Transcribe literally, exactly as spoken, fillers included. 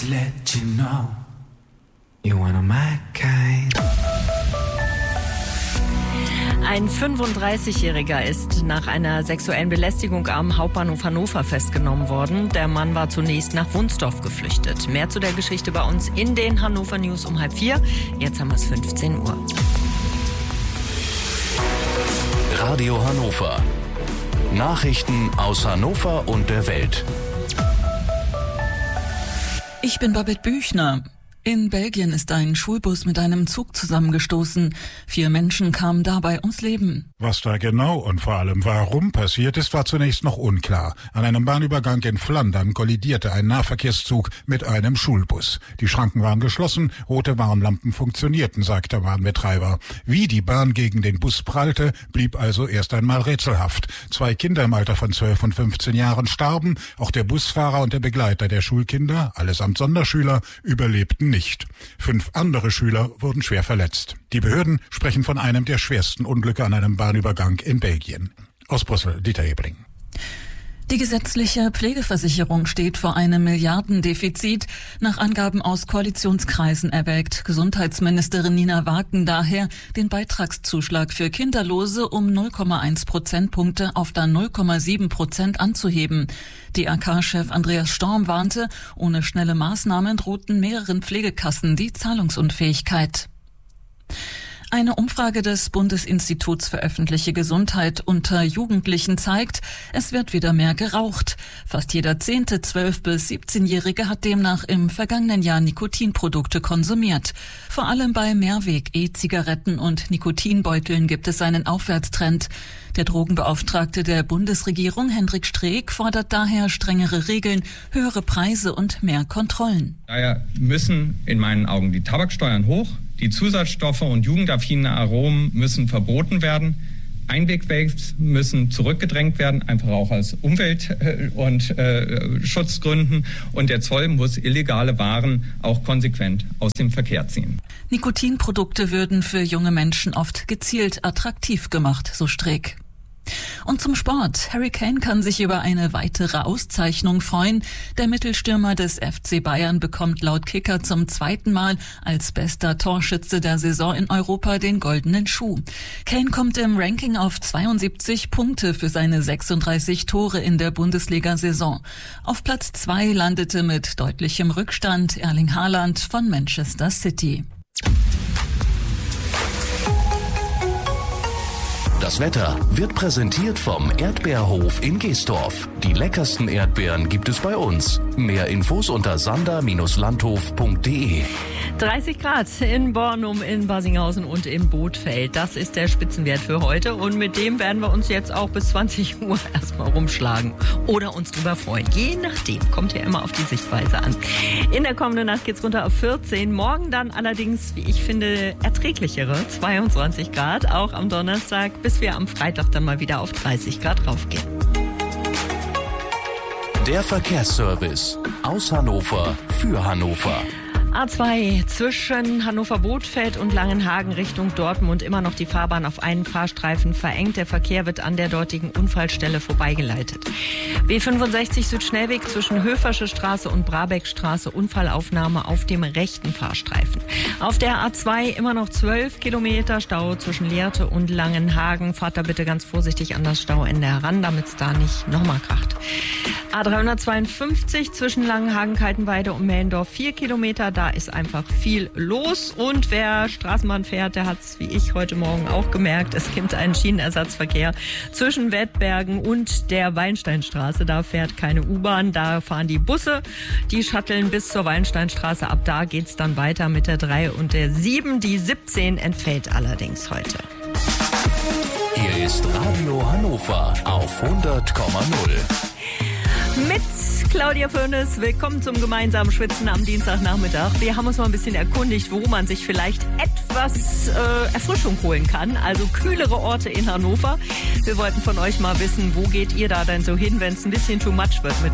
to let you know you're one of my kind. Ein fünfunddreißigjähriger ist nach einer sexuellen Belästigung am Hauptbahnhof Hannover festgenommen worden. Der Mann war zunächst nach Wunsdorf geflüchtet. Mehr zu der Geschichte bei uns in den Hannover News um halb vier. Jetzt haben wir es fünfzehn Uhr. Radio Hannover. Nachrichten aus Hannover und der Welt. Ich bin Babette Büchner. In Belgien ist ein Schulbus mit einem Zug zusammengestoßen. Vier Menschen kamen dabei ums Leben. Was da genau und vor allem warum passiert ist, war zunächst noch unklar. An einem Bahnübergang in Flandern kollidierte ein Nahverkehrszug mit einem Schulbus. Die Schranken waren geschlossen, rote Warnlampen funktionierten, sagt der Bahnbetreiber. Wie die Bahn gegen den Bus prallte, blieb also erst einmal rätselhaft. Zwei Kinder im Alter von zwölf und fünfzehn Jahren starben. Auch der Busfahrer und der Begleiter der Schulkinder, allesamt Sonderschüler, überlebten nicht. Fünf andere Schüler wurden schwer verletzt. Die Behörden sprechen von einem der schwersten Unglücke an einem Bahnübergang in Belgien. Aus Brüssel, Dieter Ebling. Die gesetzliche Pflegeversicherung steht vor einem Milliardendefizit. Nach Angaben aus Koalitionskreisen erwägt Gesundheitsministerin Nina Waken daher, den Beitragszuschlag für Kinderlose um null Komma eins Prozentpunkte auf dann null Komma sieben Prozent anzuheben. D A K-Chef Andreas Storm warnte, ohne schnelle Maßnahmen drohten mehreren Pflegekassen die Zahlungsunfähigkeit. Eine Umfrage des Bundesinstituts für öffentliche Gesundheit unter Jugendlichen zeigt, es wird wieder mehr geraucht. Fast jeder zehnte zwölf- bis siebzehnjährige hat demnach im vergangenen Jahr Nikotinprodukte konsumiert. Vor allem bei Mehrweg-E-Zigaretten und Nikotinbeuteln gibt es einen Aufwärtstrend. Der Drogenbeauftragte der Bundesregierung, Hendrik Streeck, fordert daher strengere Regeln, höhere Preise und mehr Kontrollen. Daher müssen in meinen Augen die Tabaksteuern hoch. Die Zusatzstoffe und jugendaffine Aromen müssen verboten werden. Einwegvapes müssen zurückgedrängt werden, einfach auch aus Umwelt- und äh, Schutzgründen. Und der Zoll muss illegale Waren auch konsequent aus dem Verkehr ziehen. Nikotinprodukte würden für junge Menschen oft gezielt attraktiv gemacht, so Streeck. Und zum Sport. Harry Kane kann sich über eine weitere Auszeichnung freuen. Der Mittelstürmer des F C Bayern bekommt laut Kicker zum zweiten Mal als bester Torschütze der Saison in Europa den goldenen Schuh. Kane kommt im Ranking auf zweiundsiebzig Punkte für seine sechsunddreißig Tore in der Bundesliga-Saison. Auf Platz zwei landete mit deutlichem Rückstand Erling Haaland von Manchester City. Das Wetter wird präsentiert vom Erdbeerhof in Geesdorf. Die leckersten Erdbeeren gibt es bei uns. Mehr Infos unter sander Bindestrich landhof Punkt de. dreißig Grad in Bornum, in Barsinghausen und in Bothfeld. Das ist der Spitzenwert für heute. Und mit dem werden wir uns jetzt auch bis zwanzig Uhr erstmal rumschlagen oder uns drüber freuen. Je nachdem, kommt ja immer auf die Sichtweise an. In der kommenden Nacht geht's runter auf vierzehn. Morgen dann allerdings, wie ich finde, erträglichere zweiundzwanzig Grad. Auch am Donnerstag, bis wir am Freitag dann mal wieder auf dreißig Grad raufgehen. Der Verkehrsservice aus Hannover für Hannover. A zwei zwischen Hannover-Bothfeld und Langenhagen Richtung Dortmund immer noch die Fahrbahn auf einen Fahrstreifen verengt. Der Verkehr wird an der dortigen Unfallstelle vorbeigeleitet. B fünfundsechzig Südschnellweg zwischen Höfersche Straße und Brabeckstraße, Unfallaufnahme auf dem rechten Fahrstreifen. Auf der A zwei immer noch zwölf Kilometer Stau zwischen Lehrte und Langenhagen. Fahrt da bitte ganz vorsichtig an das Stauende heran, damit es da nicht nochmal kracht. A dreihundertzweiundfünfzig zwischen Langenhagen, Kaltenweide und Mellendorf, vier Kilometer. Da ist einfach viel los. Und wer Straßenbahn fährt, der hat es wie ich heute Morgen auch gemerkt. Es gibt einen Schienenersatzverkehr zwischen Wettbergen und der Weinsteinstraße. Da fährt keine U-Bahn, da fahren die Busse. Die shutteln bis zur Weinsteinstraße. Ab da geht's dann weiter mit der drei und der sieben. Die siebzehn entfällt allerdings heute. Hier ist Radio Hannover auf hundert Komma null. Mit Claudia Fürnes, willkommen zum gemeinsamen Schwitzen am Dienstagnachmittag. Wir haben uns mal ein bisschen erkundigt, wo man sich vielleicht etwas äh, Erfrischung holen kann, also kühlere Orte in Hannover. Wir wollten von euch mal wissen, wo geht ihr da denn so hin, wenn es ein bisschen too much wird mit